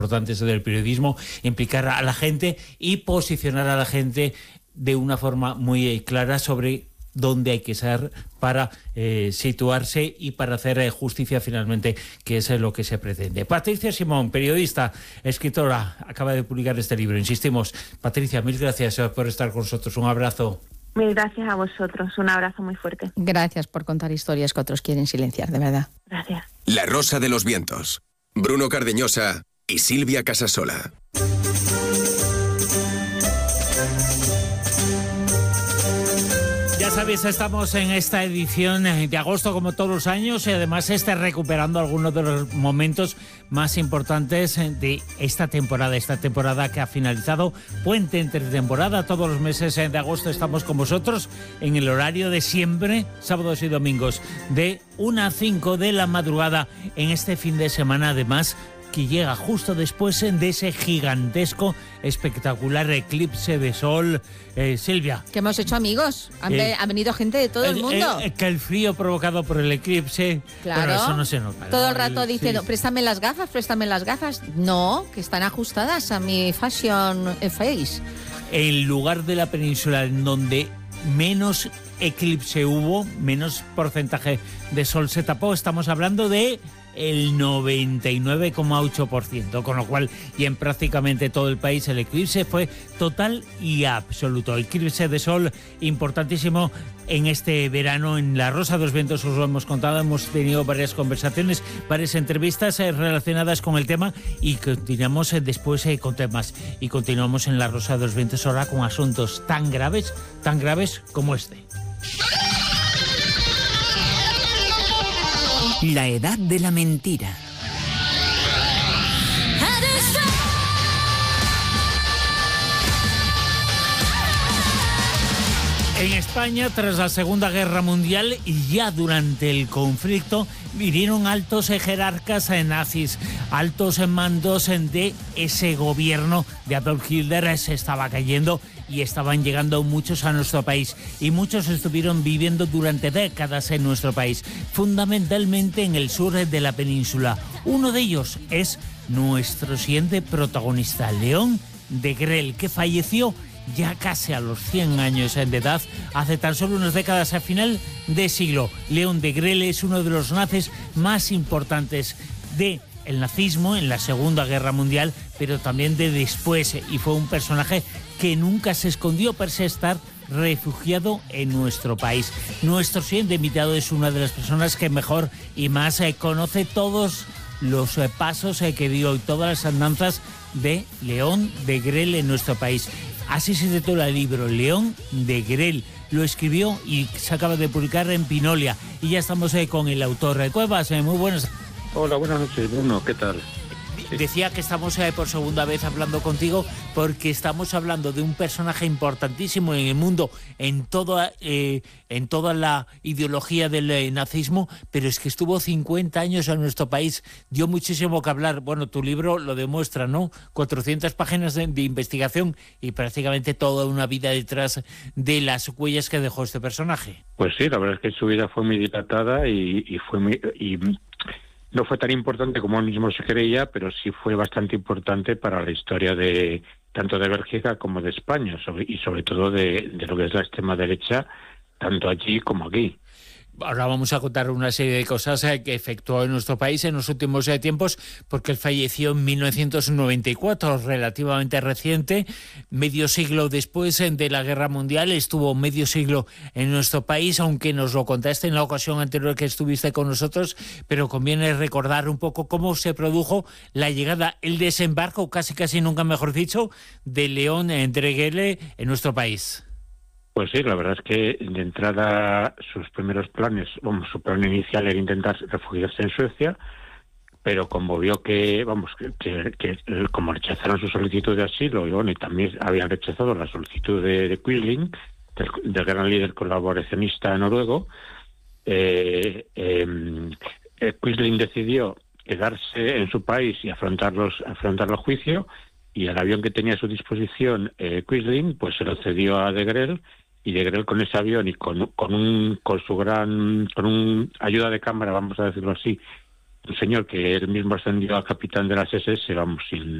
importantes del periodismo, implicar a la gente y posicionar a la gente de una forma muy clara sobre dónde hay que ser para situarse y para hacer justicia finalmente, que es lo que se pretende. Patricia Simón, periodista, escritora, acaba de publicar este libro. Insistimos, Patricia, mil gracias por estar con nosotros. Un abrazo. Mil gracias a vosotros, un abrazo muy fuerte. Gracias por contar historias que otros quieren silenciar, de verdad. Gracias. La Rosa de los Vientos. Bruno Cardeñosa y Silvia Casasola. Ya sabéis, estamos en esta edición de agosto como todos los años y además recuperando algunos de los momentos más importantes de esta temporada que ha finalizado, puente entre temporada. Todos los meses de agosto estamos con vosotros en el horario de siempre, sábados y domingos, de 1 a 5 de la madrugada en este fin de semana, además que llega justo después de ese gigantesco, espectacular eclipse de sol. Silvia. Que hemos hecho amigos. Ha venido gente de todo el mundo. Que el frío provocado por el eclipse. Claro. Pero eso no se nota. Todo el rato diciendo, préstame las gafas. No, que están ajustadas a mi fashion face. El lugar de la península en donde menos eclipse hubo, menos porcentaje de sol se tapó, estamos hablando de el 99,8%, con lo cual y en prácticamente todo el país el eclipse fue total y absoluto. El eclipse de sol importantísimo en este verano en La Rosa de los Vientos, os lo hemos contado, hemos tenido varias conversaciones, varias entrevistas relacionadas con el tema y continuamos después con temas y continuamos en La Rosa de los Vientos ahora con asuntos tan graves como este. La edad de la mentira. En España, tras la Segunda Guerra Mundial y ya durante el conflicto, vinieron altos jerarcas nazis, altos mandos de ese gobierno de Adolf Hitler. Se estaba cayendo y estaban llegando muchos a nuestro país y muchos estuvieron viviendo durante décadas en nuestro país, fundamentalmente en el sur de la península. Uno de ellos es nuestro siguiente protagonista, León Degrelle, que falleció ya casi a los 100 años de edad, hace tan solo unas décadas, a final de siglo. León Degrelle es uno de los nazis más importantes del nazismo en la Segunda Guerra Mundial, pero también de después, y fue un personaje que nunca se escondió pese a estar refugiado en nuestro país. Nuestro siguiente invitado es una de las personas que mejor y más conoce todos los pasos que dio y todas las andanzas de León Degrelle en nuestro país. Así se titula el libro, León Degrelle. Lo escribió y se acaba de publicar en Pinolia. Y ya estamos con el autor. Cuevas, muy buenas. Hola, buenas noches, Bruno. ¿Qué tal? Decía que estamos por segunda vez hablando contigo porque estamos hablando de un personaje importantísimo en el mundo, en toda la ideología del nazismo, pero es que estuvo 50 años en nuestro país, dio muchísimo que hablar. Bueno, tu libro lo demuestra, ¿no? 400 páginas de investigación y prácticamente toda una vida detrás de las huellas que dejó este personaje. Pues sí, la verdad es que su vida fue muy dilatada y fue muy... No fue tan importante como él mismo se creía, pero sí fue bastante importante para la historia de tanto de Bélgica como de España, y sobre todo de lo que es la extrema derecha, tanto allí como aquí. Ahora vamos a contar una serie de cosas que efectuó en nuestro país en los últimos tiempos, porque él falleció en 1994, relativamente reciente, medio siglo después de la Guerra Mundial. Estuvo medio siglo en nuestro país, aunque nos lo contaste en la ocasión anterior que estuviste con nosotros, pero conviene recordar un poco cómo se produjo la llegada, el desembarco, casi nunca mejor dicho, de León Degrelle en nuestro país. Pues sí, la verdad es que de entrada sus primeros planes, su plan inicial era intentar refugiarse en Suecia, pero como vio que como rechazaron su solicitud de asilo y también habían rechazado la solicitud de Quisling, del gran líder colaboracionista noruego, Quisling decidió quedarse en su país y afrontarlo al juicio, y el avión que tenía a su disposición Quisling pues se lo cedió a Degrelle, y Degrelle con ese avión y con su gran ayuda de cámara, vamos a decirlo así, un señor que él mismo ascendió a capitán de las SS, vamos, sin